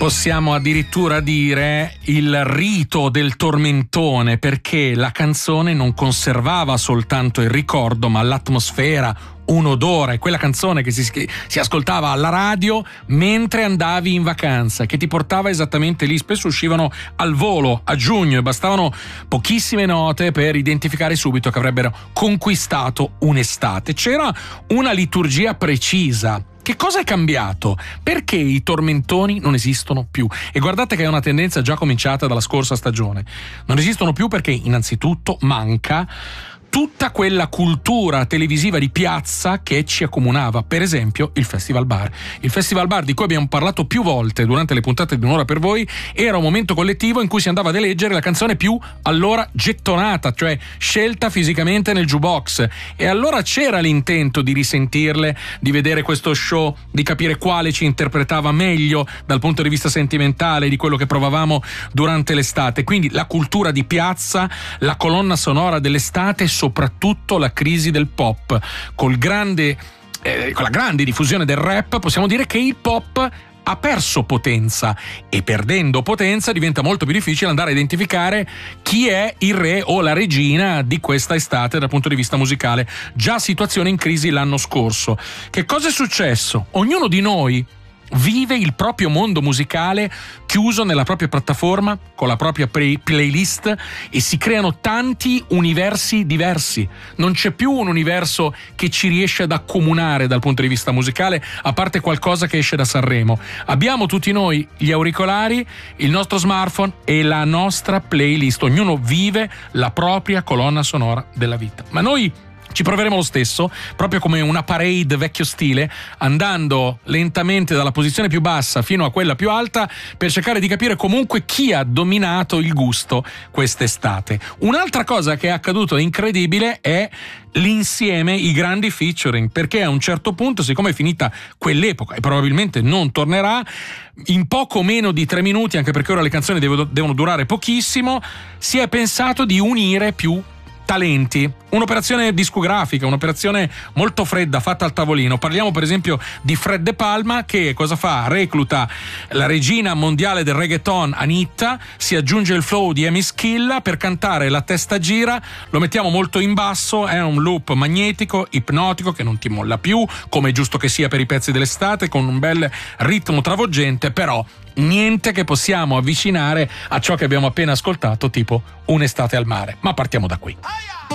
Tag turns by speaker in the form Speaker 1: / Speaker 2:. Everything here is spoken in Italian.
Speaker 1: Possiamo addirittura dire il rito del tormentone, perché la canzone non conservava soltanto il ricordo, ma l'atmosfera, un odore, quella canzone che si ascoltava alla radio mentre andavi in vacanza, che ti portava esattamente lì. Spesso uscivano al volo a giugno e bastavano pochissime note per identificare subito che avrebbero conquistato un'estate. C'era una liturgia precisa. Che cosa è cambiato? Perché i tormentoni non esistono più? E guardate che è una tendenza già cominciata dalla scorsa stagione. Non esistono più perché innanzitutto manca tutta quella cultura televisiva di piazza che ci accomunava, per esempio il Festival Bar. Il Festival Bar, di cui abbiamo parlato più volte durante le puntate di Un'ora per voi, era un momento collettivo in cui si andava ad eleggere la canzone più allora gettonata, cioè scelta fisicamente nel jukebox, e allora c'era l'intento di risentirle, di vedere questo show, di capire quale ci interpretava meglio dal punto di vista sentimentale di quello che provavamo durante l'estate. Quindi la cultura di piazza, la colonna sonora dell'estate, soprattutto la crisi del pop. Con la grande diffusione del rap possiamo dire che il pop ha perso potenza, e perdendo potenza diventa molto più difficile andare a identificare chi è il re o la regina di questa estate dal punto di vista musicale. Già situazione in crisi l'anno scorso. Che cosa è successo? Ognuno di noi vive il proprio mondo musicale chiuso nella propria piattaforma con la propria playlist, e si creano tanti universi diversi. Non c'è più un universo che ci riesce ad accomunare dal punto di vista musicale, a parte qualcosa che esce da Sanremo. Abbiamo tutti noi gli auricolari, il nostro smartphone e la nostra playlist. Ognuno vive la propria colonna sonora della vita. Ma noi ci proveremo lo stesso, proprio come una parade vecchio stile, andando lentamente dalla posizione più bassa fino a quella più alta, per cercare di capire comunque chi ha dominato il gusto quest'estate. Un'altra cosa che è accaduto incredibile è l'insieme, i grandi featuring, perché a un certo punto, siccome è finita quell'epoca e probabilmente non tornerà, in poco meno di 3 minuti, anche perché ora le canzoni devono durare pochissimo, si è pensato di unire più talenti. Un'operazione discografica, un'operazione molto fredda fatta al tavolino. Parliamo per esempio di Fred De Palma, che cosa fa? Recluta la regina mondiale del reggaeton Anitta, si aggiunge il flow di Amy Schilla per cantare La testa gira, lo mettiamo molto in basso, è un loop magnetico, ipnotico, che non ti molla più, come è giusto che sia per i pezzi dell'estate, con un bel ritmo travolgente, però niente che possiamo avvicinare a ciò che abbiamo appena ascoltato, tipo Un'estate al mare. Ma partiamo da qui.